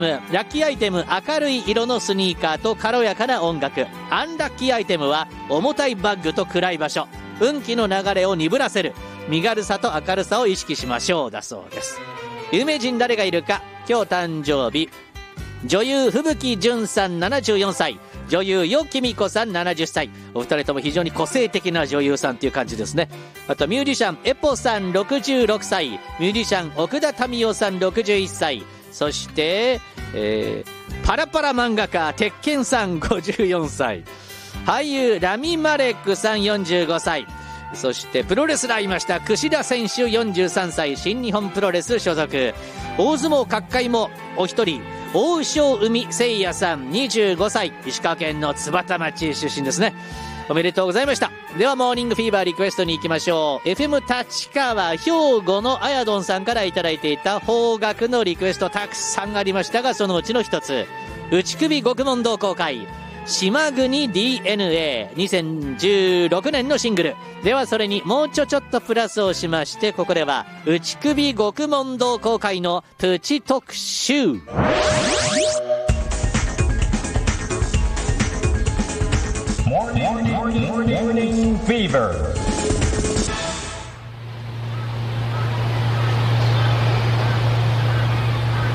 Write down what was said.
ラッキーアイテム、明るい色のスニーカーと軽やかな音楽。アンラッキーアイテムは重たいバッグと暗い場所。運気の流れを鈍らせる。身軽さと明るさを意識しましょうだそうです。有名人誰がいるか。今日誕生日、女優吹雪純さん74歳、女優よきみこさん70歳。お二人とも非常に個性的な女優さんという感じですね。あとミュージシャンエポさん66歳、ミュージシャン奥田民生さん61歳、そして、パラパラ漫画家鉄拳さん54歳、俳優ラミマレックさん45歳、そしてプロレスラーいました。櫛田選手43歳、新日本プロレス所属。大相撲角界もお一人、大正海誠也さん25歳、石川県の津幡町出身ですね。おめでとうございました。ではモーニングフィーバーリクエストに行きましょう。 FM 立川兵庫のあやどんさんからいただいていた邦楽のリクエストたくさんありましたが、そのうちの一つ、内首獄門同好会島国 DNA 2016年のシングルでは、それにもうちょっとプラスをしまして、ここでは内首獄門同好会のプチ特集。 Morning Fever